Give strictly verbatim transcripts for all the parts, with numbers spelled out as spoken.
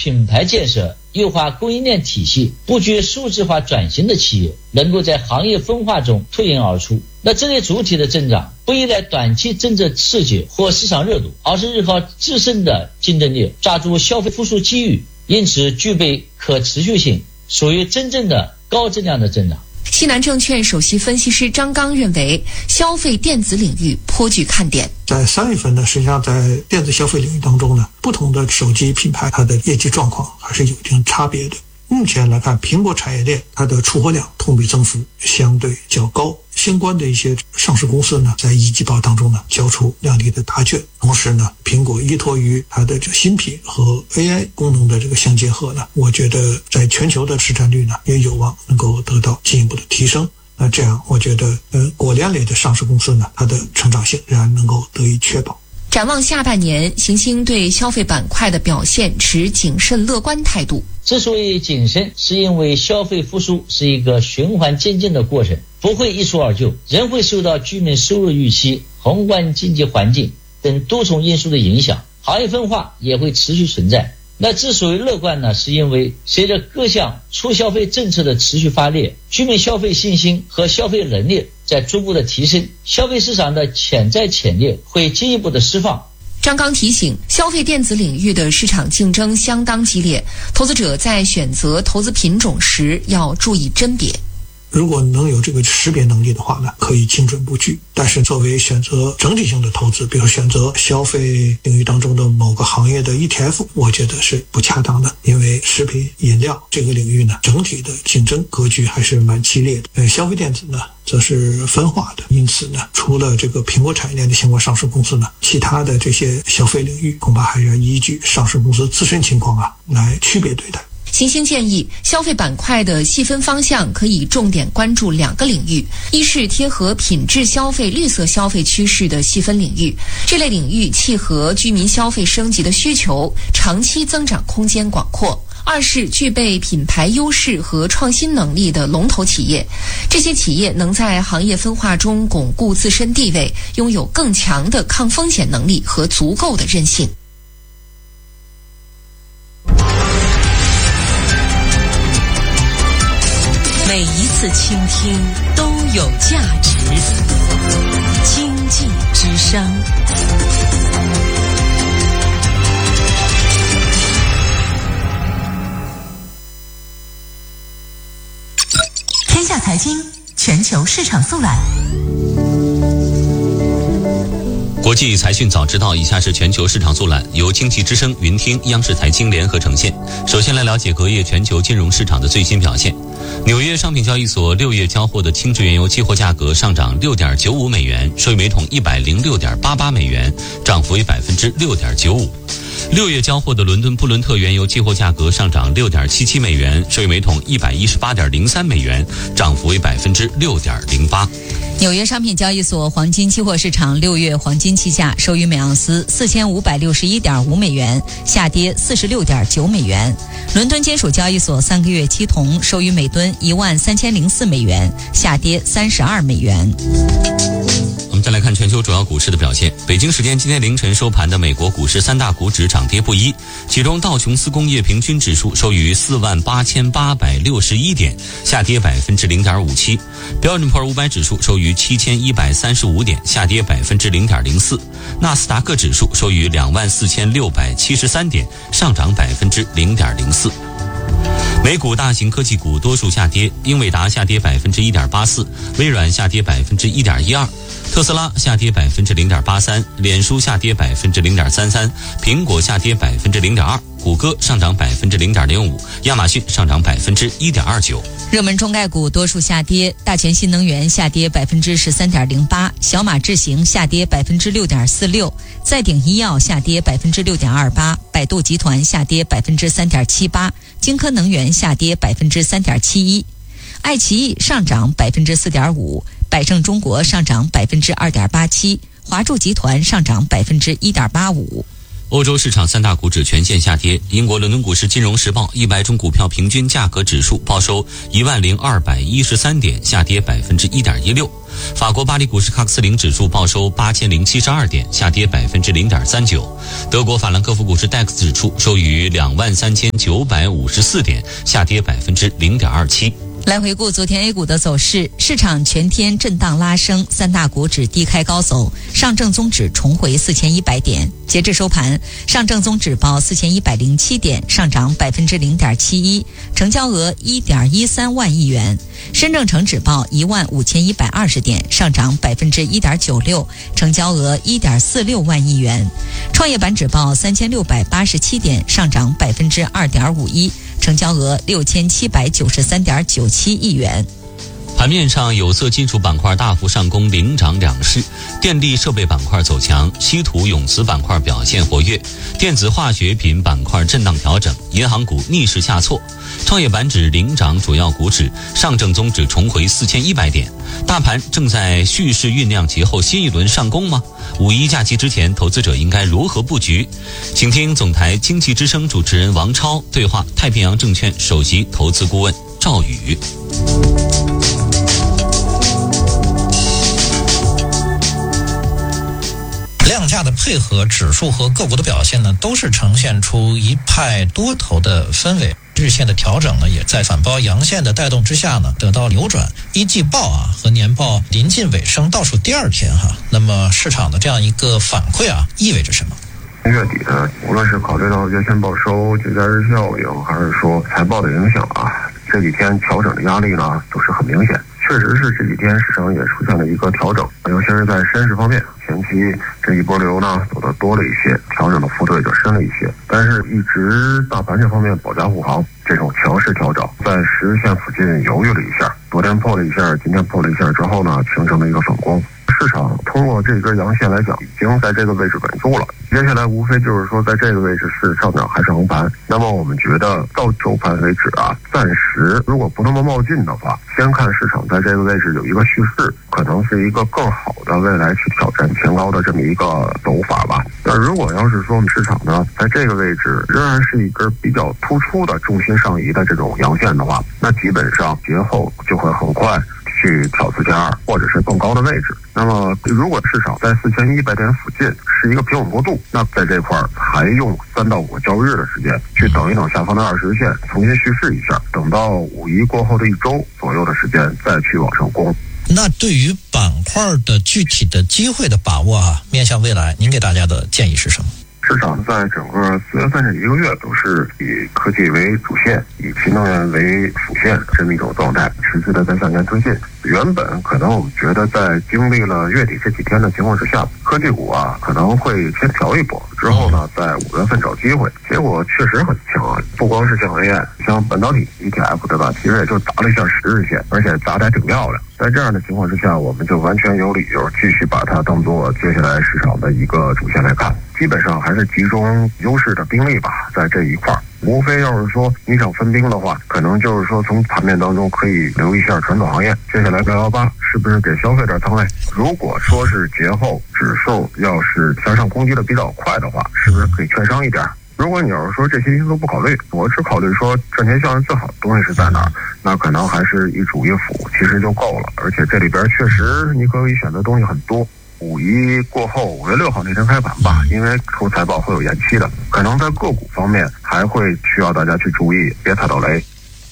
品牌建设、优化供应链体系、布局数字化转型的企业能够在行业分化中脱颖而出。那这类主体的增长不依赖短期政策刺激或市场热度，而是依靠自身的竞争力，抓住消费复苏机遇，因此具备可持续性，属于真正的高质量的增长。 西南证券首席分析师张刚认为，消费电子领域颇具看点。 在三月份呢，实际上在电子消费领域当中呢，不同的手机品牌它的业绩状况还是有一定差别的。目前来看，苹果产业链它的出货量同比增幅相对较高，相关的一些上市公司呢，在一季报当中呢，交出亮丽的答卷。同时呢，苹果依托于它的这个新品和 A I 功能的这个相结合呢，我觉得在全球的市占率呢，也有望能够得到进一步的提升。那这样，我觉得呃，果联类的上市公司呢，它的成长性仍然能够得以确保。 展望下半年，行星对消费板块的表现持谨慎乐观态度。 之所以谨慎，是因为消费复苏是一个循环渐进的过程，不会一蹴而就，仍会受到居民收入预期、宏观经济环境等多重因素的影响，行业分化也会持续存在。那之所以乐观呢，是因为随着各项促消费政策的持续发力，居民消费信心和消费能力在逐步的提升，消费市场的潜在潜力会进一步的释放。 张刚提醒，消费电子领域的市场竞争相当激烈，投资者在选择投资品种时要注意甄别。 如果能有这个识别能力的话呢，可以精准布局。但是作为选择整体性的投资，比如选择消费领域当中的某个行业的 E T F， 我觉得是不恰当的。因为食品饮料这个领域呢，整体的竞争格局还是蛮激烈的。呃，消费电子呢，则是分化的。因此呢，除了这个苹果产业链的相关上市公司呢，其他的这些消费领域恐怕还要依据上市公司自身情况啊来区别对待。 行星建议，消费板块的细分方向可以重点关注两个领域，一是贴合品质消费、绿色消费趋势的细分领域，这类领域契合居民消费升级的需求，长期增长空间广阔；二是具备品牌优势和创新能力的龙头企业，这些企业能在行业分化中巩固自身地位，拥有更强的抗风险能力和足够的韧性。 每一次倾听都有价值。经济之声。天下财经全球市场速览。 国际财讯早知道，以下是全球市场速览，由经济之声、云听、央视财经联合呈现。首先来了解隔夜全球金融市场的最新表现。纽约商品交易所六月交货的轻质原油期货价格上涨 六点九五美元，收于每桶一百零六点八八美元，涨幅为 百分之六点九五。六月交货的伦敦布伦特原油期货价格上涨 六点七七美元，收于每桶一百一十八点零三美元，涨幅为 百分之六点零八。 纽约商品交易所黄金期货市场六月黄金期价收于每盎司四千五百六十一点五美元，下跌四十六点九美元。伦敦金属交易所三个月期铜收于每吨一万三千零四美元，下跌三十二美元。 我们再来看全球主要股市的表现。北京时间今天凌晨收盘的美国股市三大股指涨跌不一，其中道琼斯工业平均指数收于四万八千八百六十一点，下跌百分之零点五七；标准普尔五百指数收于七千一百三十五点，下跌百分之零点零四；纳斯达克指数收于两万四千六百七十三点，上涨百分之零点零四。美股大型科技股多数下跌，英伟达下跌百分之一点八四，微软下跌百分之一点一二，特斯拉下跌百分之零点八三，脸书下跌百分之零点三三，苹果下跌百分之零点二，谷歌上涨百分之零点零五，亚马逊上涨百分之一点二九。 热门中概股多数下跌，大全新能源下跌百分之十三点零八，小马智行下跌百分之六点四六，再鼎医药下跌百分之六点二八，百度集团下跌百分之三点七八，京科能源下跌百分之三点七一，爱奇艺上涨百分之四点五，百胜中国上涨百分之二点八七，华住集团上涨百分之一点八五。 欧洲市场三大股指全线下跌。英国伦敦股市金融时报一百种股票平均价格指数报收一万零二百一十三点，下跌百分之一点一六。法国巴黎股市喀克斯林指数报收八千零七十二点，下跌百分之零点三九。德国法兰克福股市 D A X 指数收于两万三千九百五十四点，下跌百分之零点二七。 来回顾昨天 A 股的走势，市场全天震荡拉升，三大股指低开高走，上证综指重回四千一百点。截至收盘，上证综指报四千一百零七点，上涨百分之零点七一，成交额一点一三万亿元。深证成指报一万五千一百二十点，上涨百分之一点九六，成交额一点四六万亿元。创业板指报三千六百八十七点，上涨百分之二点五一，成交额六千七百九十三点九七亿元。 盘面上，有色金属板块大幅上攻，领涨两市；电力设备板块走强，稀土永磁板块表现活跃；电子化学品板块震荡调整，银行股逆势下挫。创业板指领涨主要股指，上证综指重回四千一百点。大盘正在蓄势酝酿节后新一轮上攻吗？五一假期之前，投资者应该如何布局？请听总台经济之声主持人王超对话太平洋证券首席投资顾问赵宇。 量价的配合，指数和个股的表现呢，都是呈现出一派多头的氛围。日线的调整呢，也在反包阳线的带动之下呢，得到扭转。一季报啊和年报临近尾声，倒数第二天哈，那么市场的这样一个反馈啊，意味着什么？ 月底呢，无论是考虑到月线报收、节假日效应，还是说财报的影响啊，这几天调整的压力呢，都是很明显。确实是这几天市场也出现了一个调整，尤其是在深市方面，前期这一波流呢走的多了一些，调整的幅度也就深了一些。但是一直大盘这方面保驾护航，这种强势调整在十日线附近犹豫了一下，昨天破了一下，今天破了一下之后呢，形成了一个反攻。市场通过这根阳线来讲，已经在这个位置稳住了。接下来无非就是说，在这个位置是上涨还是横盘。那么我们觉得到收盘为止啊，暂时如果不那么冒进的话，先看市场在这个位置有一个蓄势，可能是一个更好的未来去挑战前高的这么一个走法吧。那如果要是说市场呢，在这个位置仍然是一根比较突出的重心上移的这种阳线的话，那基本上节后就会很快去挑四千二或者是更高的位置。那么如果市场在四千一百点附近是一个平稳过渡，那在这块还用三到五个交易日的时间去等一等下方的二十日线重新蓄势一下，等到五一过后的一周左右的时间再去往上攻。 那对于板块的具体的机会的把握啊，面向未来，您给大家的建议是什么？ 市场在整个四月份这一个月都是以科技为主线，以新能源为辅线这么一种状态，持续的在向前推进。原本可能我们觉得在经历了月底这几天的情况之下，科技股啊可能会先调一波，之后呢在五月份找机会，结果确实很强啊！不光是像 A I， 像半导体 E T F 对吧？其实也就砸了一下十日线，而且砸得还挺漂亮。在这样的情况之下，我们就完全有理由继续把它当做接下来市场的一个主线来看。基本上还是集中优势的兵力吧，在这一块儿，无非要是说你想分兵的话，可能就是说从盘面当中可以留一下传统行业。接下来六幺八是不是给消费点仓位？如果说是节后指数要是向上攻击的比较快的话，是不是可以券商一点？如果你要是说这些因素不考虑，我只考虑说赚钱效应最好的东西是在哪儿，那可能还是一主一辅其实就够了。而且这里边确实你可以选择东西很多。五一过后，五月六号那天开盘吧，因为出财报会有延期的，可能在个股方面还会需要大家去注意，别踩到雷。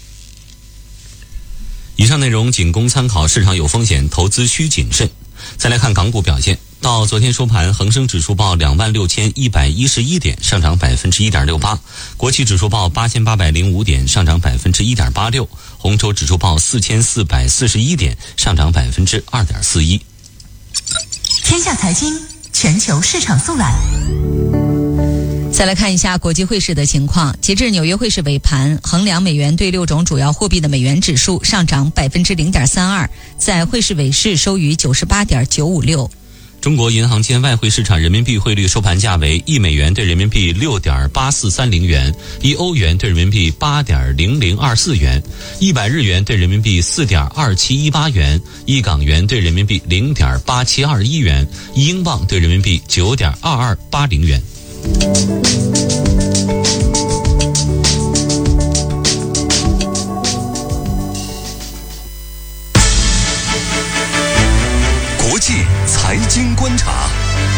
以上内容仅供参考，市场有风险，投资需谨慎。再来看港股表现，到昨天收盘，恒生指数报两万六千一百一十一点，上涨百分之一点六八；国企指数报八千八百零五点，上涨百分之一点八六；红筹指数报四千四百四十一点，上涨百分之二点四一。 天下财经全球市场速览。 再来看一下国际汇市的情况。截至纽约汇市尾盘，衡量美元对六种主要货币的美元指数上涨百分之零点三二，在汇市尾市收于九十八点九五六。 中国银行间外汇市场人民币汇率收盘价为一美元对人民币六点八四三零元，一欧元对人民币八点零零二四元，一百日元对人民币四点二七一八元，一港元对人民币零点八七二一元，一英镑对人民币九点二二八零元。 国际财经观察。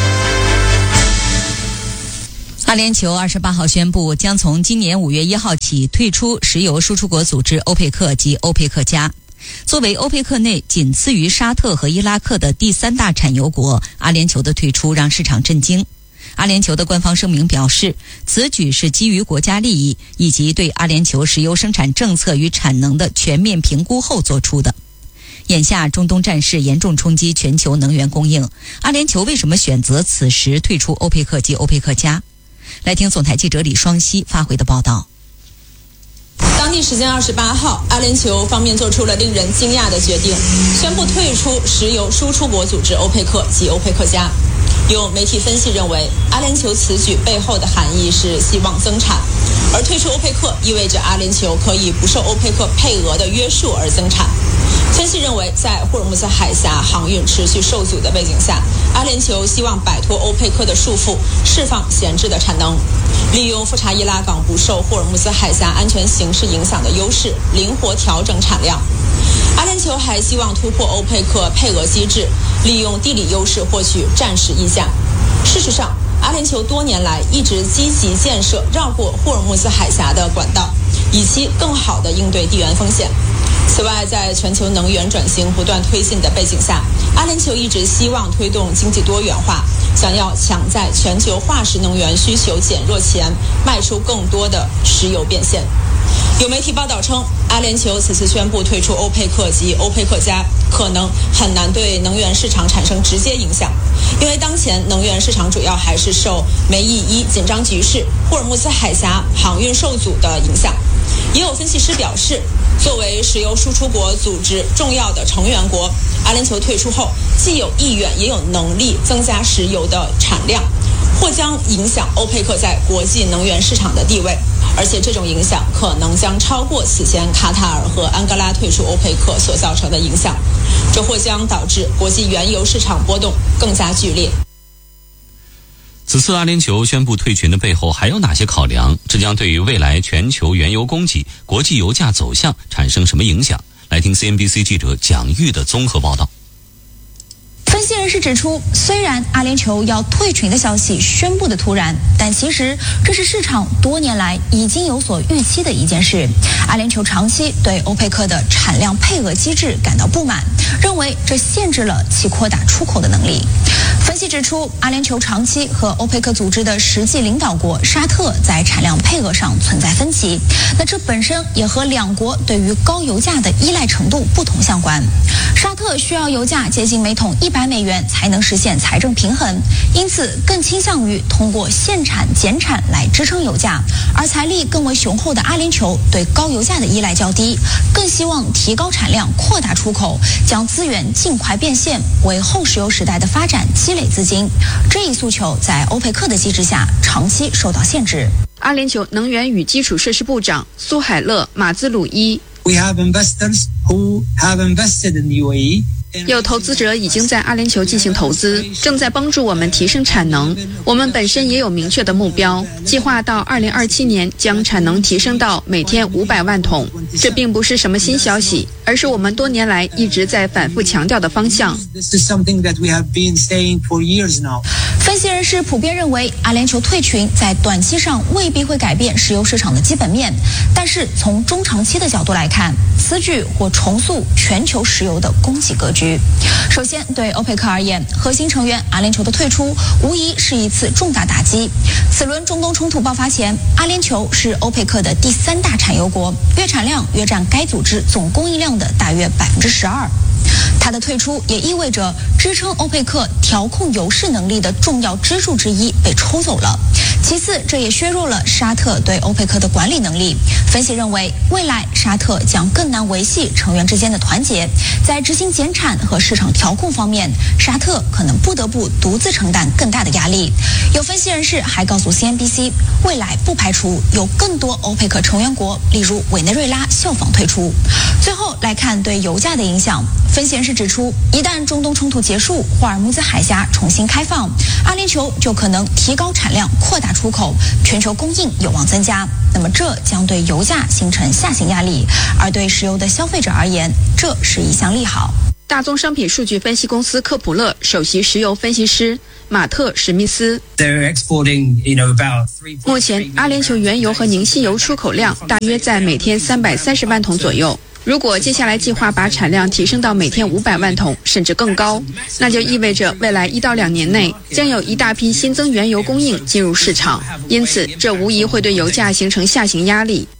阿联酋二十八号宣布，将从今年五月一号起退出石油输出国组织欧佩克及欧佩克加。作为欧佩克内仅次于沙特和伊拉克的第三大产油国，阿联酋的退出让市场震惊。阿联酋的官方声明表示，此举是基于国家利益以及对阿联酋石油生产政策与产能的全面评估后做出的。眼下中东战事严重冲击全球能源供应，阿联酋为什么选择此时退出欧佩克及欧佩克加？来听总台记者李双熙发回的报道。 当地时间二十八号，阿联酋方面做出了令人惊讶的决定，宣布退出石油输出国组织欧佩克及欧佩克加。有媒体分析认为，阿联酋此举背后的含义是希望增产，而退出欧佩克意味着阿联酋可以不受欧佩克配额的约束而增产。分析认为，在霍尔木兹海峡航运持续受阻的背景下，阿联酋希望摆脱欧佩克的束缚，释放闲置的产能，利用富查伊拉港不受霍尔木兹海峡安全形势影响的优势，灵活调整产量。阿联酋还希望突破欧佩克配额机制，利用地理优势获取暂时溢价。事实上，阿联酋多年来一直积极建设绕过霍尔木兹海峡的管道，以期更好地应对地缘风险。此外，在全球能源转型不断推进的背景下，阿联酋一直希望推动经济多元化，想要抢在全球化石能源需求减弱前卖出更多的石油变现。有媒体报道称，阿联酋此次宣布退出欧佩克及欧佩克加，可能很难对能源市场产生直接影响，因为当前能源市场主要还是受梅伊伊紧张局势、霍尔木兹海峡航运受阻的影响。也有分析师表示，作为石油输出国组织重要的成员国，阿联酋退出后既有意愿也有能力增加石油的产量，或将影响欧佩克在国际能源市场的地位，而且这种影响可能将超过此前卡塔尔和安哥拉退出欧佩克所造成的影响，这或将导致国际原油市场波动更加剧烈。 此次阿联酋宣布退群的背后还有哪些考量？这将对于未来全球原油供给、国际油价走向产生什么影响？来听 C N B C 记者蒋玉的综合报道。 分析人士指出，虽然阿联酋要退群的消息宣布的突然，但其实这是市场多年来已经有所预期的一件事。阿联酋长期对欧佩克的产量配额机制感到不满，认为这限制了其扩大出口的能力。分析指出，阿联酋长期和欧佩克组织的实际领导国沙特在产量配额上存在分歧，那这本身也和两国对于高油价的依赖程度不同相关。沙特需要油价接近每桶一百美元才能实现财政平衡，因此更倾向于通过限产减产来支撑油价，而财力更为雄厚的阿联酋对高油价的依赖较低，更希望提高产量扩大出口，将资源尽快变现，为后石油时代的发展积累资金。这一诉求在欧佩克的机制下长期受到限制。 阿联酋能源与基础设施部长苏海勒·马兹鲁伊 We have investors who have invested in the U A E. 有投资者已经在阿联酋进行投资，正在帮助我们提升产能。我们本身也有明确的目标，计划到二零二七年将产能提升到每天五百万桶。这并不是什么新消息，而是我们多年来一直在反复强调的方向。 分析人士普遍认为，阿联酋退群在短期上未必会改变石油市场的基本面，但是从中长期的角度来看，此举或重塑全球石油的供给格局。首先，对欧佩克而言，核心成员阿联酋的退出无疑是一次重大打击。此轮中东冲突爆发前，阿联酋是欧佩克的第三大产油国，月产量约占该组织总供应量的大约百分之十二。它的退出也意味着支撑欧佩克调控油市能力的重要支柱之一被抽走了。其次，这也削弱了沙特对欧佩克的管理能力。分析认为，未来沙特将更难维系成员之间的团结，在执行减产和市场调控方面，沙特可能不得不独自承担更大的压力。有分析人士还告诉 C N B C， 未来不排除有更多欧佩克成员国，例如委内瑞拉效仿退出。最后来看对油价的影响，分析人士指指出，一旦中东冲突结束，霍尔木兹海峡重新开放，阿联酋就可能提高产量，扩大出口，全球供应有望增加。那么这将对油价形成下行压力，而对石油的消费者而言，这是一项利好。 大宗商品数据分析公司科普勒首席石油分析师马特·史密斯，目前阿联酋原油和凝稀油出口量大约在每天三百三十万桶左右。如果接下来计划把产量提升到每天五百万桶，甚至更高，那就意味着未来一到两年内将有一大批新增原油供应进入市场，因此这无疑会对油价形成下行压力。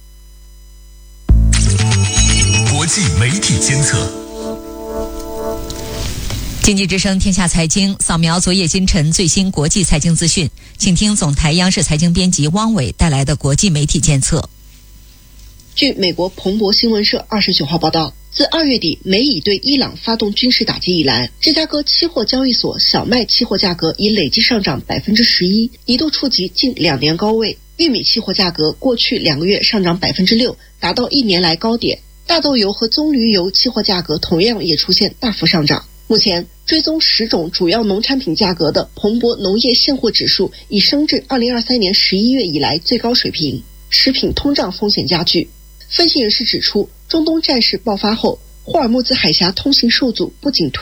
国际媒体监测。 经济之声天下财经扫描昨夜今晨最新国际财经资讯，请听总台央视财经编辑汪伟带来的国际媒体监测。 据美国彭博新闻社二十九号报道，自二月底美以对伊朗发动军事打击以来，芝加哥期货交易所小麦期货价格已累计上涨百分之十一，一度触及近两年高位。玉米期货价格过去两个月上涨百分之六，达到一年来高点。大豆油和棕榈油期货价格同样也出现大幅上涨。目前追踪十种主要农产品价格的彭博农业现货指数已升至二零二三年十一月以来最高水平，食品通胀风险加剧。分析人士指出，中东战事爆发后，霍尔木兹海峡通行受阻，不仅推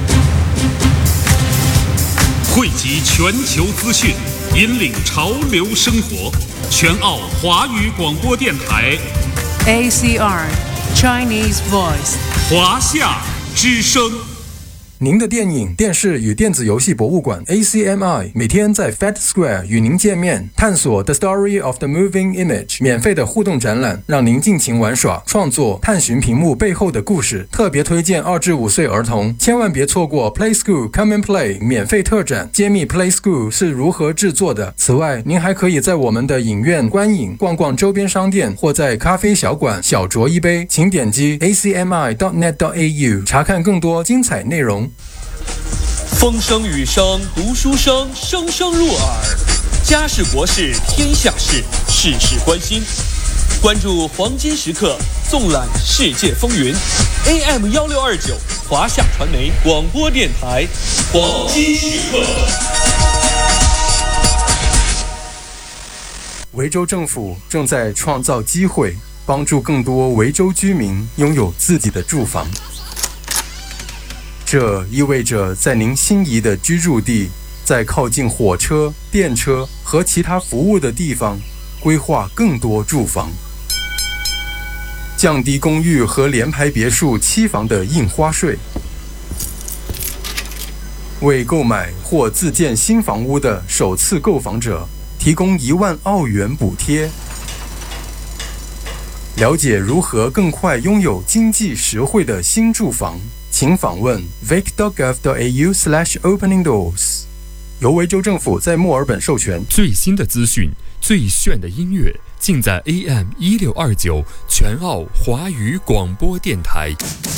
汇集全球资讯，引领潮流生活。全澳华语广播电台 A C R Chinese Voice 华夏之声。 您的电影、电视与电子游戏博物馆 A C M I 每天在 Fed Square 与您见面，探索 The Story of the Moving Image 免费的互动展览，让您尽情玩耍、创作，探寻屏幕背后的故事。特别推荐二至五岁儿童，千万别错过 Play School Come and Play 免费特展，揭秘 Play School 是如何制作的。此外，您还可以在我们的影院观影、逛逛周边商店，或在咖啡小馆小酌一杯。请点击 A C M I dot net dot A U 查看更多精彩内容。 风声雨声读书声，声声入耳。家事国事天下事，事事关心。关注黄金时刻，纵览世界风云。A M 一六二九华夏传媒广播电台，黄金时刻。 维州政府正在创造机会，帮助更多维州居民拥有自己的住房。这意味着在您心仪的居住地，在靠近火车、电车和其他服务的地方，规划更多住房，降低公寓和联排别墅期房的印花税，为购买或自建新房屋的首次购房者提供一万澳元补贴。了解如何更快拥有经济实惠的新住房，请访问 vic dot gov dot A U slash opening doors。 由维州政府在墨尔本授权。 最新的资讯，最炫的音乐，尽在 A M 一六二九全澳华语广播电台。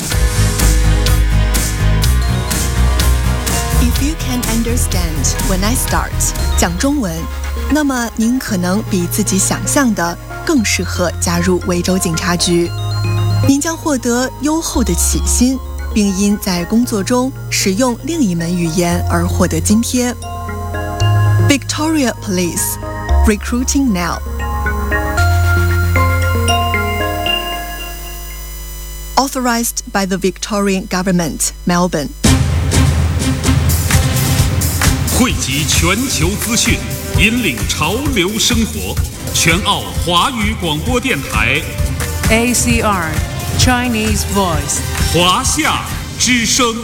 If you can understand when I start 讲中文，那么您可能比自己想象的更适合加入维州警察局。您将获得优厚的起薪，并因在工作中使用另一门语言而获得津贴。Victoria Police Recruiting Now. Authorized by the Victorian Government, Melbourne. 汇集全球资讯，引领潮流生活。全澳华语广播电台 A C R Chinese Voice 华夏之声。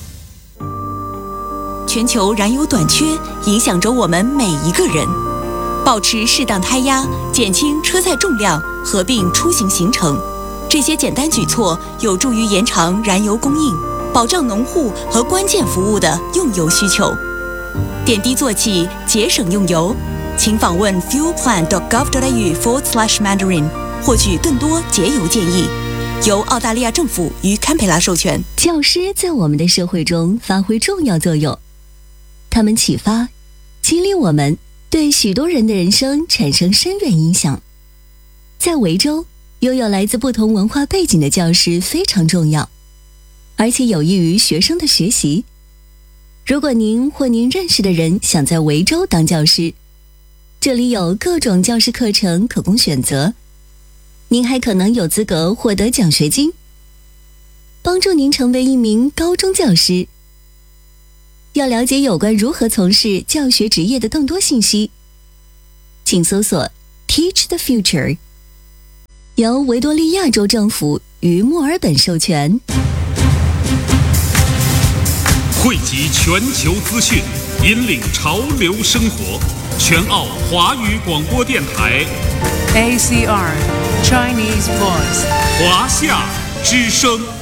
全球燃油短缺影响着我们每一个人，保持适当胎压，减轻车载重量，合并出行行程，这些简单举措有助于延长燃油供应，保障农户和关键服务的用油需求。点滴做起，节省用油，请访问 fuelplan dot gov dot A U forward slash mandarin 获取更多节油建议。由澳大利亚政府与堪培拉授权。 教师在我们的社会中发挥重要作用，他们启发、激励我们，对许多人的人生产生深远影响。在维州，拥有来自不同文化背景的教师非常重要。 而且有益于学生的学习。如果您或您认识的人想在维州当教师，这里有各种教师课程可供选择，您还可能有资格获得奖学金，帮助您成为一名高中教师。要了解有关如何从事教学职业的更多信息，请搜索 Teach the Future， 由维多利亚州政府与墨尔本授权。 汇集全球资讯，引领潮流生活。全澳华语广播电台 A C R Chinese Voice， 华夏之声。